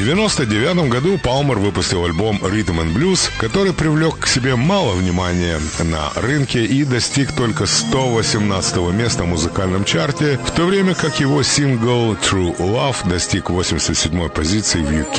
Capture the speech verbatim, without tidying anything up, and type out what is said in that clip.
девяносто девятом году Палмер выпустил альбом «Rhythm and Blues», который привлек к себе мало внимания на рынке и достиг только сто восемнадцатого места в музыкальном чарте, в то время как его сингл «True Love» достиг восемьдесят седьмой позиции в ю кей